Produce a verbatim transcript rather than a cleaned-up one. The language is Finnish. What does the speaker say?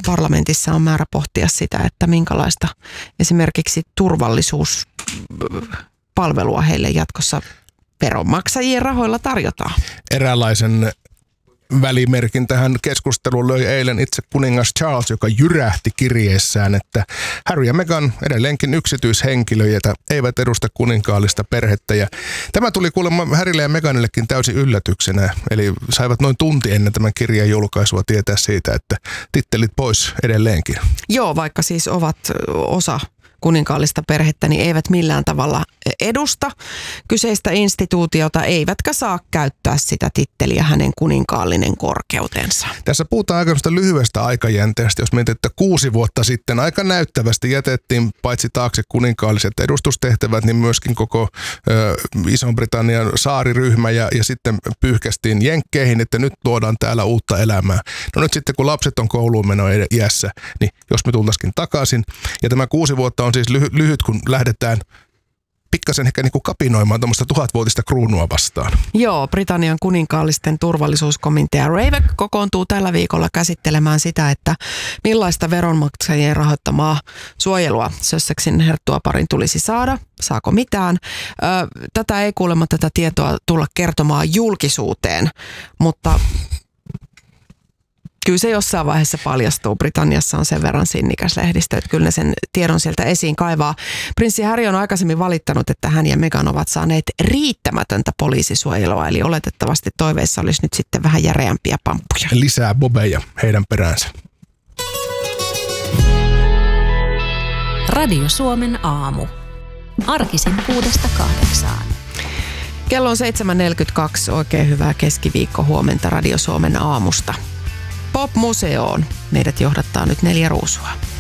parlamentissa on määrä pohtia sitä, että minkälaista esimerkiksi turvallisuuspalvelua heille jatkossa veronmaksajien rahoilla tarjotaan. Eräänlaisen välimerkin tähän keskusteluun löi eilen itse kuningas Charles, joka jyrähti kirjeessään, että Harry ja Meghan edelleenkin yksityishenkilöitä eivät edusta kuninkaallista perhettä. Ja tämä tuli kuulemma Harrylle ja Meghanillekin täysin yllätyksenä. Eli saivat noin tunti ennen tämän kirjeen julkaisua tietää siitä, että tittelit pois edelleenkin. Joo, vaikka siis ovat osa kuninkaallista perhettä, niin eivät millään tavalla edusta kyseistä instituutiota, eivätkä saa käyttää sitä titteliä hänen kuninkaallinen korkeutensa. Tässä puhutaan aika lyhyestä aikajänteestä, jos mietit, että kuusi vuotta sitten aika näyttävästi jätettiin paitsi taakse kuninkaalliset edustustehtävät, niin myöskin koko ö, Ison-Britannian saariryhmä ja, ja sitten pyyhkästiin jenkkeihin, että nyt luodaan täällä uutta elämää. No nyt sitten kun lapset on kouluun meno iässä, niin jos me tultaisiin takaisin, ja tämä kuusi vuotta on siis lyhy- lyhyt, kun lähdetään pikkasen ehkä niin kuin kapinoimaan tuommoista tuhatvuotista kruunua vastaan. Joo, Britannian kuninkaallisten turvallisuuskomitea Raiveck kokoontuu tällä viikolla käsittelemään sitä, että millaista veronmaksajien rahoittamaa suojelua Sussexin herttuaparin tulisi saada. Saako mitään? Ö, tätä ei kuulemma tätä tietoa tulla kertomaan julkisuuteen, mutta kyllä se jossain vaiheessa paljastuu. Britanniassa on sen verran sinnikäs lehdistö, että kyllä ne sen tiedon sieltä esiin kaivaa. Prinssi Harry on aikaisemmin valittanut, että hän ja Meghan ovat saaneet riittämätöntä poliisisuojelua, eli oletettavasti toiveissa olisi nyt sitten vähän järeämpiä pamppuja. Lisää bobeja heidän peräänsä. Radio Suomen aamu. Arkisin kuudesta kahdeksaan. Kello on seitsemän neljäkymmentäkaksi. Oikein hyvää keskiviikkohuomenta Radio Suomen aamusta. Pop-museoon meidät johdattaa nyt Neljä Ruusua.